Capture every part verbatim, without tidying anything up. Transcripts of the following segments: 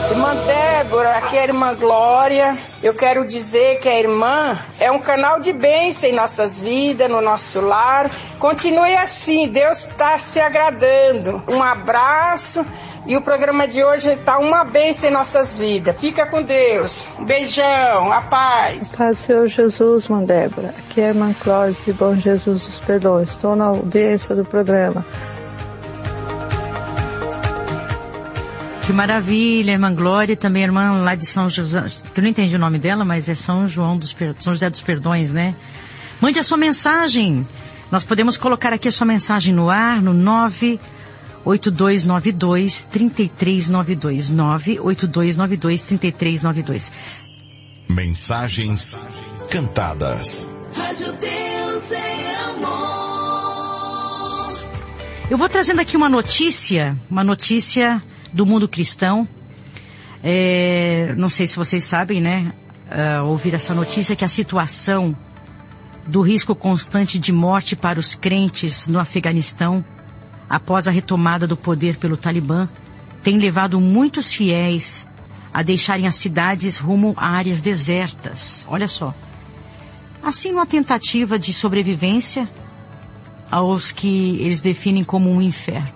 Irmã Débora, aqui é a irmã Glória. Eu quero dizer que a irmã é um canal de bênção em nossas vidas, no nosso lar. Continue assim, Deus está se agradando. Um abraço. E o programa de hoje está uma bênção em nossas vidas. Fica com Deus. Um beijão, a paz. A paz do Senhor Jesus, irmã Débora. Aqui é a irmã Clóvis de Bom Jesus dos Perdões. Estou na audiência do programa. Que maravilha, irmã Glória, e também a irmã lá de São José, que eu não entendi o nome dela, mas é São João dos São José dos Perdões, né? Mande a sua mensagem. Nós podemos colocar aqui a sua mensagem no ar, no nove oito dois nove dois, três três nove dois, nove oito dois nove dois, três três nove dois. Mensagens cantadas. Rádio Deus é amor. Eu vou trazendo aqui uma notícia, uma notícia do mundo cristão. É, não sei se vocês sabem, né, uh, ouvir essa notícia, que a situação do risco constante de morte para os crentes no Afeganistão, após a retomada do poder pelo Talibã, tem levado muitos fiéis a deixarem as cidades rumo a áreas desertas. Olha só. Assim, numa tentativa de sobrevivência aos que eles definem como um inferno.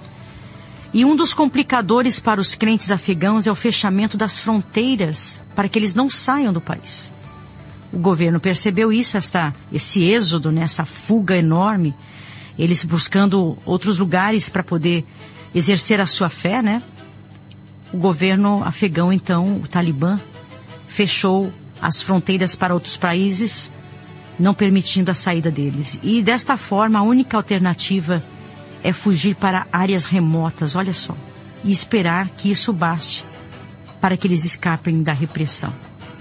E um dos complicadores para os crentes afegãos é o fechamento das fronteiras para que eles não saiam do país. O governo percebeu isso, esta, esse êxodo, né, essa fuga enorme, eles buscando outros lugares para poder exercer a sua fé, né? O governo afegão, então, o Talibã, fechou as fronteiras para outros países, não permitindo a saída deles. E desta forma, a única alternativa é fugir para áreas remotas, olha só, e esperar que isso baste para que eles escapem da repressão.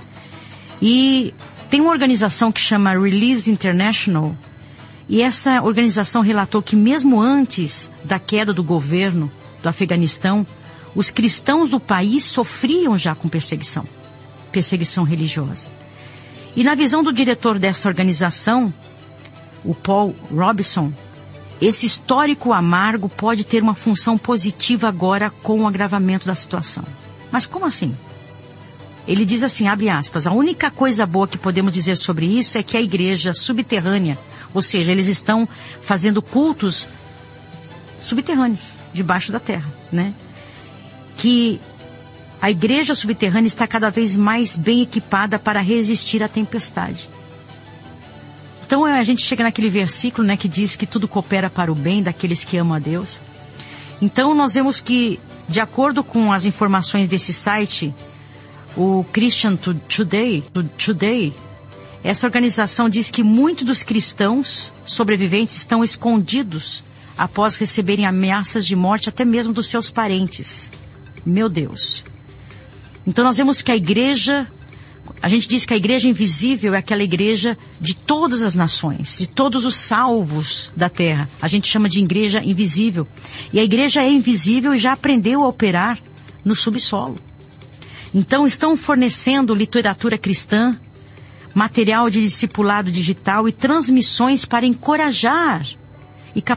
E tem uma organização que chama Release International, e essa organização relatou que mesmo antes da queda do governo do Afeganistão, os cristãos do país sofriam já com perseguição, perseguição religiosa. E na visão do diretor dessa organização, o Paul Robinson, esse histórico amargo pode ter uma função positiva agora com o agravamento da situação. Mas como assim? Ele diz assim, abre aspas, a única coisa boa que podemos dizer sobre isso é que a igreja subterrânea, ou seja, eles estão fazendo cultos subterrâneos, debaixo da terra, né? Que a igreja subterrânea está cada vez mais bem equipada para resistir à tempestade. Então a gente chega naquele versículo, né, que diz que tudo coopera para o bem daqueles que amam a Deus. Então nós vemos que, de acordo com as informações desse site, o Christian Today, Today, essa organização diz que muitos dos cristãos sobreviventes estão escondidos após receberem ameaças de morte até mesmo dos seus parentes. Meu Deus. Então nós vemos que a igreja, a gente diz que a igreja invisível é aquela igreja de todas as nações, de todos os salvos da terra. A gente chama de igreja invisível. E a igreja é invisível e já aprendeu a operar no subsolo. Então estão fornecendo literatura cristã, material de discipulado digital e transmissões para encorajar